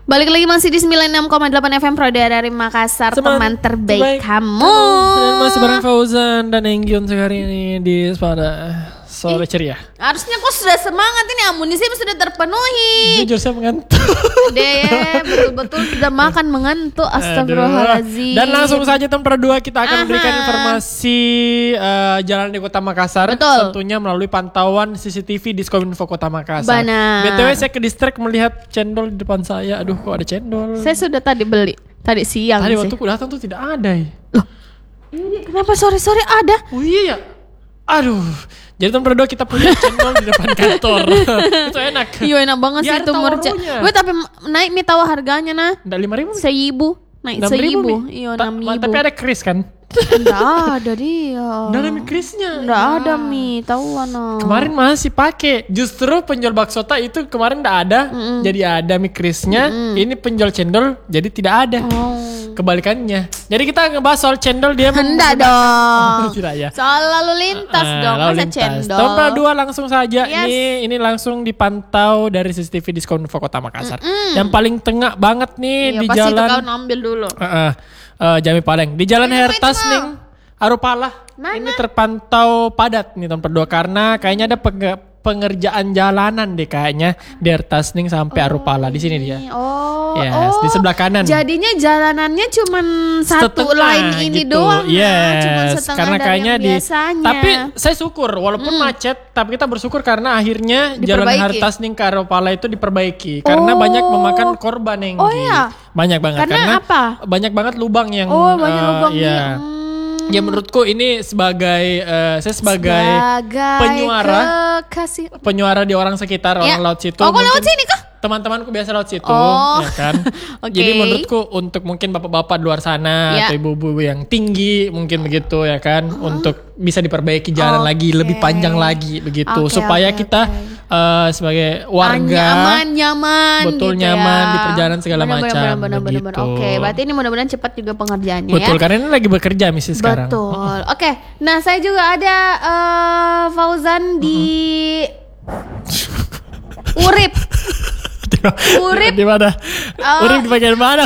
Balik lagi masih di 96,8 FM Pro dari Makassar, teman terbaik kamu. Dan masih bareng Fauzan dan Enggion sekali ini di pada sore ceria. Harusnya kok sudah semangat ini, amunisi sudah terpenuhi. Jujur saya mengantuk. Deh, betul-betul sudah makan mengantuk. Astagfirullahaladzim. Dan langsung saja tempat 2 kita akan memberikan informasi jalan di Kota Makassar. Betul. Tentunya melalui pantauan CCTV di Diskominfo Kota Makassar. Benar. BTW saya ke distrik melihat cendol di depan saya. Aduh, kok ada cendol. Saya sudah tadi beli. Tadi siang Tadi sih. waktu aku datang tuh tidak ada. Loh, ini kenapa sore-sore ada? Oh iya ya. Aduh. Jadi tempat 2 kita punya cendol di depan kantor. Itu enak. Iya enak banget sih Ya, itu merca. Weh tapi naik nih tahu harganya nah. Nggak 5.000? 1.000. Naik 1.000. Iya 6.000. Tapi ada kris kan? Nggak ada dia. Nggak ada mie krisnya. Nggak ada mie, tahu nah. Kemarin masih pakai. Justru penjual bakso itu kemarin nggak ada, jadi ada mie krisnya. Ini penjual cendol, jadi tidak ada. Kebalikannya. Jadi kita ngebahas soal cendol dia. Hendak dong. Tidak ya. Soal lalu lintas dong, Lalu masa lintas. cendol. Tempat 2 langsung saja. Yes. Ini langsung dipantau dari CCTV Diskominfo Kota Makassar. Yang paling tengah banget nih Iya, di pasti jalan. itu kau ambil dulu. Jami Paleng di Jalan Itu Hertasning Aropala. Mana? Ini terpantau padat nih tempat 2 karena kayaknya ada pengerjaan jalanan deh kayaknya di Hertasning sampai Aropala. Di sini dia. Yes, di sebelah kanan. Jadinya jalanannya cuman satu Setengah line ini gitu. doang. Yes, Cuman setengah karena dari kayaknya yang biasanya. Tapi saya syukur walaupun macet, tapi kita bersyukur karena akhirnya jalan Diperbaiki. Hertasning ke Aropala itu diperbaiki. Karena banyak memakan korban yang iya? banyak banget Karena apa? banyak banget lubang yang Banyak lubang iya. dia. Ya menurutku ini sebagai saya sebagai penyuara di orang sekitar orang laut situ. Oh, kok lewat sini kah? Teman-temanku biasa lewat situ, Oh. ya kan. Oke. Jadi menurutku untuk mungkin bapak-bapak di luar sana atau ibu-ibu yang tinggi mungkin begitu ya kan, untuk bisa diperbaiki jalan lagi lebih panjang lagi begitu supaya kita sebagai warga nyaman betul gitu nyaman ya. di perjalanan segala macam. Benar. Begitu. Oke, berarti ini mudah-mudahan cepat juga pengerjaannya Betul, ya. karena ini lagi bekerja misi sekarang. Betul. Oke. Nah, saya juga ada Fauzan di Urip. Urip. Di mana? Urip di bagian mana?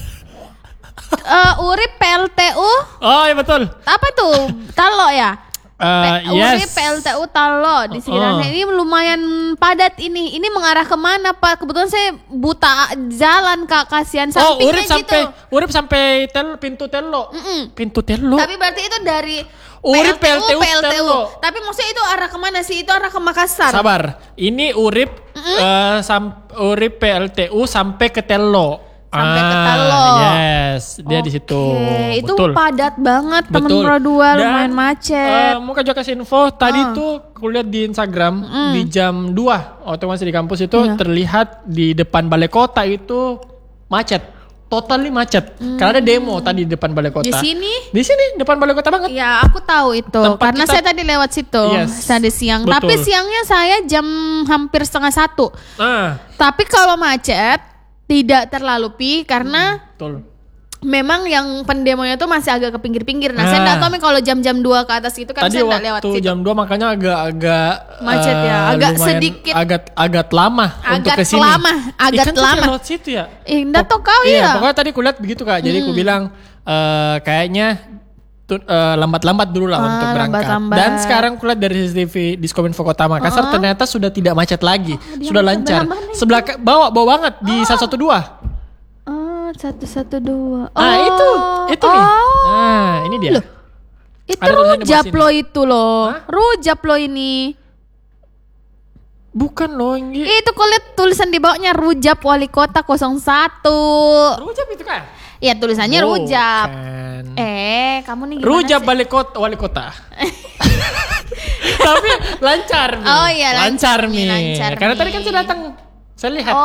Urip PLTU. Oh iya betul. Apa tuh? Talo ya? Urip Yes. PLTU Talo di sekitarnya ini lumayan padat ini. Ini mengarah kemana Pak? Kebetulan saya buta jalan Kak, kasihan sampingnya Urip sampai pintu Tello. Pintu Tello. Tapi berarti itu dari Urip PLTU Tello. Tapi maksudnya itu arah kemana sih? Itu arah ke Makassar. Sabar. Ini Urip Urip PLTU sampai ke Tello. Sampai ke Tello. Yes, dia di situ. Itu Betul. padat banget temen Betul. Pro 2 Dan, lumayan macet. mau juga kasih info tadi tuh kulihat di Instagram di jam 2 waktu masih di kampus itu terlihat di depan balai kota itu macet. Totally macet. Karena ada demo tadi di depan balai kota. Di sini? Di sini depan balai kota banget. Ya aku tahu itu karena saya tadi lewat situ tadi siang. Betul. Tapi siangnya saya jam hampir 12:30. Tapi kalau macet tidak terlalu karena Betul. memang yang pendemonya tuh masih agak ke pinggir-pinggir. Nah, saya enggak tahu nih kalau jam-jam 2 ke atas gitu kan tadi saya enggak lewat waktu situ. jam 2 makanya agak Macet ya, agak lumayan, sedikit agak lama untuk ke sini. Agak Ikan tuh lama. lewat situ ya. Enggak tahu kau Iya, ya. pokoknya tadi kulihat begitu Kak. Jadi aku bilang kayaknya lambat-lambat dulu lah untuk berangkat. lambat-lambat. Dan sekarang kulihat dari CCTV Diskominfo Kota Makassar ternyata sudah tidak macet lagi. Sudah lancar. Sebelah bawah banget di 112. 112. Itu nih. Nah, ini dia. Loh, itu Ada tulisan di bawah rujap sini. lo itu loh. Hah? Rujap lo ini. Bukan loh, ini. Itu kau lihat tulisan di bawahnya Rujap Wali Kota 01. Rujap itu kan? Ya tulisannya Rujap. Bukan. Kamu nih gimana Rujap sih? wali kota. Tapi lancar Mi. Oh iya, lancar, Mi, Mi. lancar, Karena Mi. tadi kan saya datang. Saya lihat.